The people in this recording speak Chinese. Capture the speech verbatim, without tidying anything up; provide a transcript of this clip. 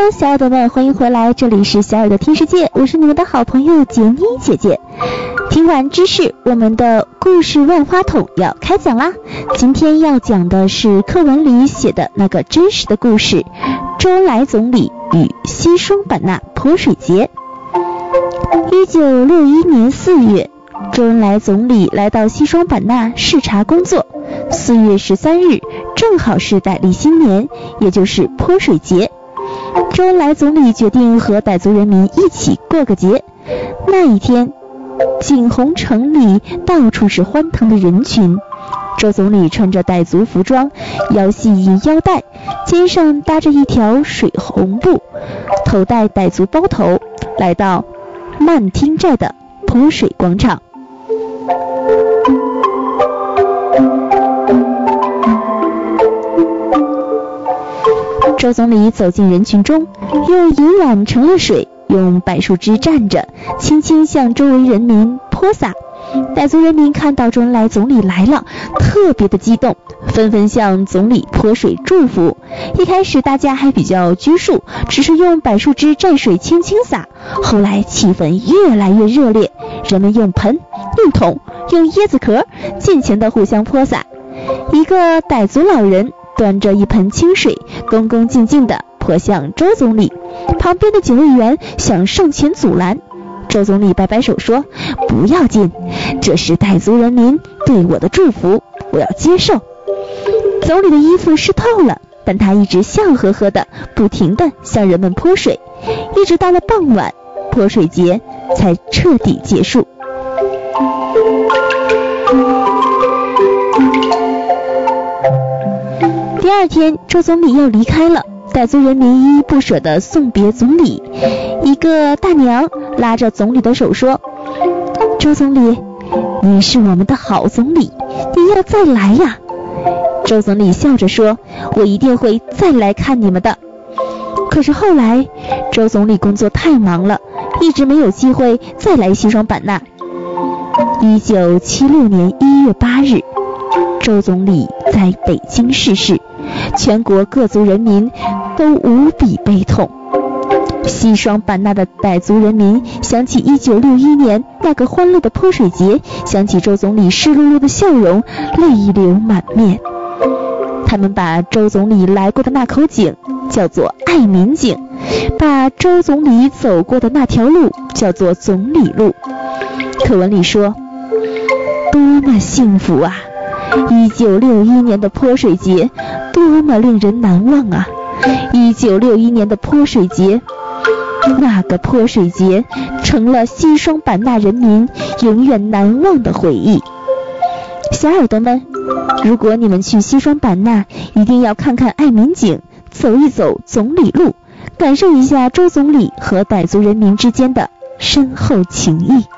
喽，小耳朵们，欢迎回来，这里是小耳朵听世界，我是你们的好朋友杰妮姐姐。听完知识，我们的故事万花筒要开讲啦。今天要讲的是课文里写的那个真实的故事，周恩来总理与西双版纳泼水节。一九六一年四月，周恩来总理来到西双版纳视察工作。四月十三日正好是傣历新年，也就是泼水节。周恩来总理决定和傣族人民一起过个节。那一天，景洪城里到处是欢腾的人群。周总理穿着傣族服装，腰系银腰带，肩上搭着一条水红布，头戴傣族包头，来到曼听寨的泼水广场。周总理走进人群中，用银碗盛了水，用柏树枝蘸着，轻轻向周围人民泼洒。傣族人民看到周恩来总理来了，特别的激动，纷纷向总理泼水祝福。一开始大家还比较拘束，只是用柏树枝蘸水轻轻洒。后来气氛越来越热烈，人们用盆、用桶、用椰子壳尽情的互相泼洒。一个傣族老人端着一盆清水，恭恭敬敬地泼向周总理。旁边的警卫员想上前阻拦，周总理摆摆手说：“不要紧，这是傣族人民对我的祝福，我要接受。”总理的衣服湿透了，但他一直笑呵呵的，不停地向人们泼水，一直到了傍晚，泼水节才彻底结束。第二天，周总理要离开了，傣族人民依依不舍地送别总理。一个大娘拉着总理的手说：“周总理，你是我们的好总理，你要再来呀。”周总理笑着说：“我一定会再来看你们的。”可是后来，周总理工作太忙了，一直没有机会再来西双版纳。一九七六年一月八日，周总理在北京逝世，全国各族人民都无比悲痛。西双版纳的傣族人民想起一九六一年那个欢乐的泼水节，想起周总理湿漉漉的笑容，泪流满面。他们把周总理来过的那口井叫做爱民井，把周总理走过的那条路叫做总理路。课文里说，多么幸福啊！一九六一年的泼水节多么令人难忘啊！一九六一年的泼水节，那个泼水节成了西双版纳人民永远难忘的回忆。小耳朵们，如果你们去西双版纳，一定要看看爱民井，走一走总理路，感受一下周总理和傣族人民之间的深厚情谊。